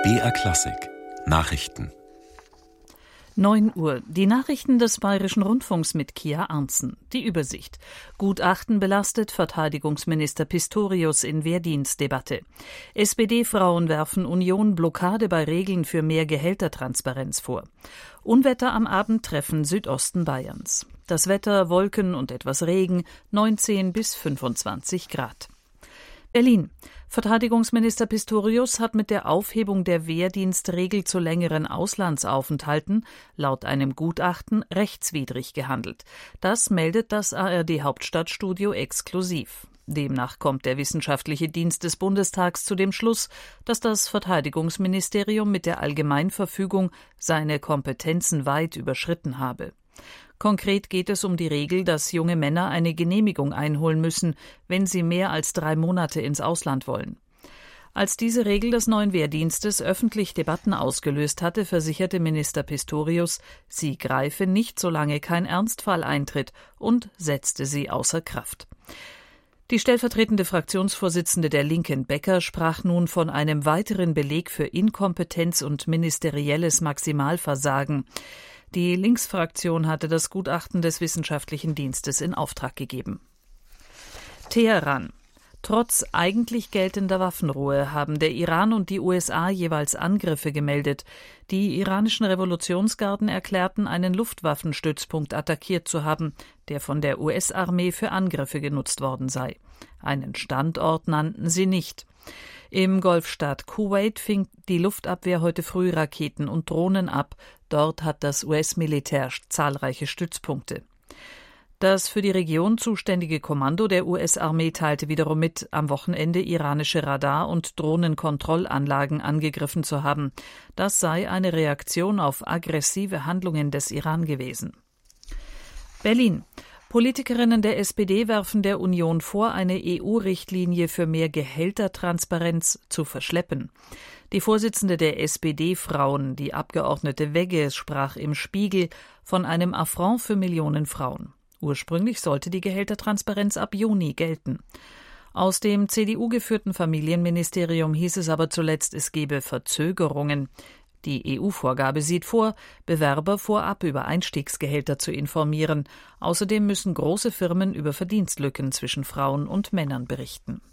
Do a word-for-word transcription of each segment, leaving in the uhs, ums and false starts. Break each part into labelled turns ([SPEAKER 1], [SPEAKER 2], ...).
[SPEAKER 1] B R Klassik Nachrichten.
[SPEAKER 2] neun Uhr. Die Nachrichten des Bayerischen Rundfunks mit Kia Arntzen. Die Übersicht. Gutachten belastet Verteidigungsminister Pistorius in Wehrdienstdebatte. S P D-Frauen werfen Union Blockade bei Regeln für mehr Gehältertransparenz vor. Unwetter am Abend treffen Südosten Bayerns. Das Wetter, Wolken und etwas Regen, neunzehn bis fünfundzwanzig Grad. Berlin. Verteidigungsminister Pistorius hat mit der Aufhebung der Wehrdienstregel zu längeren Auslandsaufenthalten laut einem Gutachten rechtswidrig gehandelt. Das meldet das A R D-Hauptstadtstudio exklusiv. Demnach kommt der Wissenschaftliche Dienst des Bundestags zu dem Schluss, dass das Verteidigungsministerium mit der Allgemeinverfügung seine Kompetenzen weit überschritten habe. Konkret geht es um die Regel, dass junge Männer eine Genehmigung einholen müssen, wenn sie mehr als drei Monate ins Ausland wollen. Als diese Regel des neuen Wehrdienstes öffentlich Debatten ausgelöst hatte, versicherte Minister Pistorius, sie greife nicht, solange kein Ernstfall eintritt, und setzte sie außer Kraft. Die stellvertretende Fraktionsvorsitzende der Linken, Becker, sprach nun von einem weiteren Beleg für Inkompetenz und ministerielles Maximalversagen. Die Linksfraktion hatte das Gutachten des Wissenschaftlichen Dienstes in Auftrag gegeben. Teheran. Trotz eigentlich geltender Waffenruhe haben der Iran und die U S A jeweils Angriffe gemeldet. Die iranischen Revolutionsgarden erklärten, einen Luftwaffenstützpunkt attackiert zu haben, der von der U S-Armee für Angriffe genutzt worden sei. Einen Standort nannten sie nicht. Im Golfstaat Kuwait fing die Luftabwehr heute früh Raketen und Drohnen ab. Dort hat das U S-Militär zahlreiche Stützpunkte. Das für die Region zuständige Kommando der U S-Armee teilte wiederum mit, am Wochenende iranische Radar- und Drohnenkontrollanlagen angegriffen zu haben. Das sei eine Reaktion auf aggressive Handlungen des Iran gewesen. Berlin. Politikerinnen der S P D werfen der Union vor, eine E U-Richtlinie für mehr Gehältertransparenz zu verschleppen. Die Vorsitzende der S P D-Frauen, die Abgeordnete Wegge, sprach im Spiegel von einem Affront für Millionen Frauen. Ursprünglich sollte die Gehältertransparenz ab Juni gelten. Aus dem C D U-geführten Familienministerium hieß es aber zuletzt, es gebe Verzögerungen. Die E U-Vorgabe sieht vor, Bewerber vorab über Einstiegsgehälter zu informieren. Außerdem müssen große Firmen über Verdienstlücken zwischen Frauen und Männern berichten.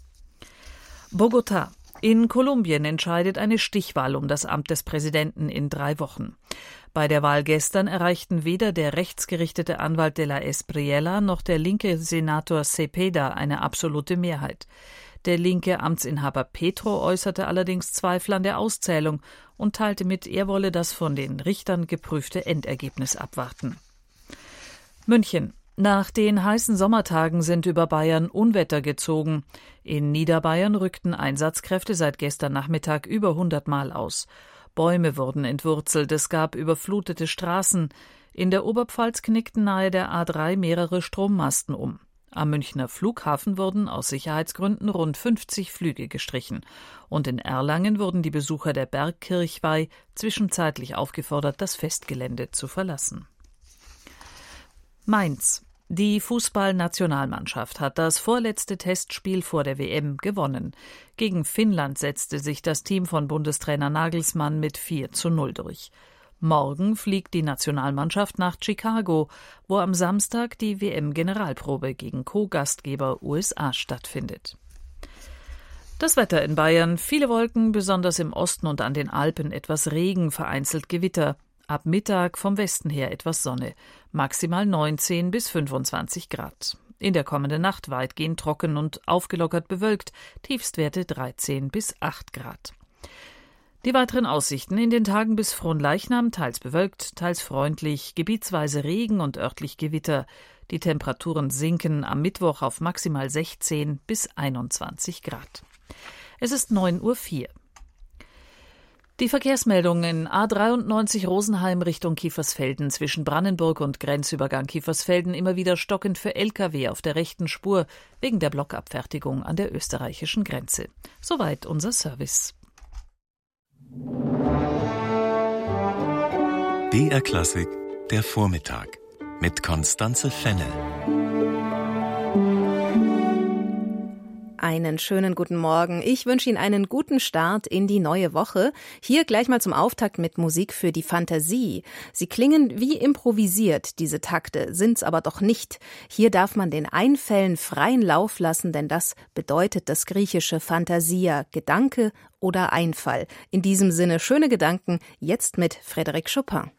[SPEAKER 2] Bogotá. In Kolumbien entscheidet eine Stichwahl um das Amt des Präsidenten in drei Wochen. Bei der Wahl gestern erreichten weder der rechtsgerichtete Anwalt de la Espriella noch der linke Senator Cepeda eine absolute Mehrheit. Der linke Amtsinhaber Petro äußerte allerdings Zweifel an der Auszählung und teilte mit, er wolle das von den Richtern geprüfte Endergebnis abwarten. München. Nach den heißen Sommertagen sind über Bayern Unwetter gezogen. In Niederbayern rückten Einsatzkräfte seit gestern Nachmittag über hundert Mal aus. Bäume wurden entwurzelt, es gab überflutete Straßen. In der Oberpfalz knickten nahe der A drei mehrere Strommasten um. Am Münchner Flughafen wurden aus Sicherheitsgründen rund fünfzig Flüge gestrichen. Und in Erlangen wurden die Besucher der Bergkirchweih zwischenzeitlich aufgefordert, das Festgelände zu verlassen. Mainz. Die Fußballnationalmannschaft hat das vorletzte Testspiel vor der W M gewonnen. Gegen Finnland setzte sich das Team von Bundestrainer Nagelsmann mit vier zu null durch. Morgen fliegt die Nationalmannschaft nach Chicago, wo am Samstag die W M-Generalprobe gegen Co-Gastgeber U S A stattfindet. Das Wetter in Bayern: viele Wolken, besonders im Osten und an den Alpen etwas Regen, vereinzelt Gewitter. Ab Mittag vom Westen her etwas Sonne, maximal neunzehn bis fünfundzwanzig Grad. In der kommenden Nacht weitgehend trocken und aufgelockert bewölkt, Tiefstwerte dreizehn bis acht Grad. Die weiteren Aussichten: in den Tagen bis Fronleichnam teils bewölkt, teils freundlich, gebietsweise Regen und örtlich Gewitter. Die Temperaturen sinken am Mittwoch auf maximal sechzehn bis einundzwanzig Grad. Es ist neun Uhr vier. Die Verkehrsmeldungen: A dreiundneunzig Rosenheim Richtung Kiefersfelden, zwischen Brannenburg und Grenzübergang Kiefersfelden immer wieder stockend für L K W auf der rechten Spur wegen der Blockabfertigung an der österreichischen Grenze. Soweit unser Service.
[SPEAKER 1] B R Klassik, der Vormittag mit Constanze Fennel.
[SPEAKER 3] Einen schönen guten Morgen. Ich wünsche Ihnen einen guten Start in die neue Woche. Hier gleich mal zum Auftakt mit Musik für die Fantasie. Sie klingen wie improvisiert, diese Takte, sind's aber doch nicht. Hier darf man den Einfällen freien Lauf lassen, denn das bedeutet das griechische Fantasia, Gedanke oder Einfall. In diesem Sinne schöne Gedanken, jetzt mit Frédéric Chopin.